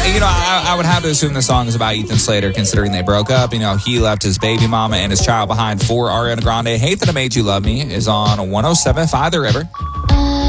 I would have to assume the song is about Ethan Slater, considering they broke up. He left his baby mama and his child behind for Ariana Grande. Hate That I Made You Love Me is on 107.5 The River.